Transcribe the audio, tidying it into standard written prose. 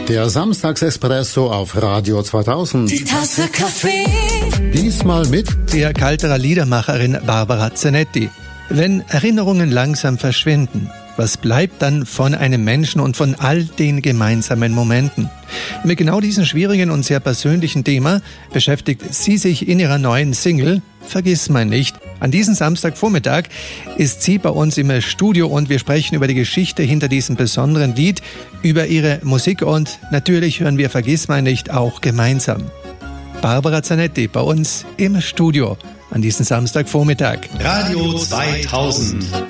Der Samstagsespresso auf Radio 2000. Die Tasse Kaffee. Diesmal mit der Kalterer Liedermacherin Barbara Zanetti. Wenn Erinnerungen langsam verschwinden, was bleibt dann von einem Menschen und von all den gemeinsamen Momenten? Mit genau diesem schwierigen und sehr persönlichen Thema beschäftigt sie sich in ihrer neuen Single Vergiss mein nicht. An diesem Samstagvormittag ist sie bei uns im Studio und wir sprechen über die Geschichte hinter diesem besonderen Lied, über ihre Musik und natürlich hören wir Vergiss mein nicht auch gemeinsam. Barbara Zanetti bei uns im Studio an diesem Samstagvormittag. Radio 2000.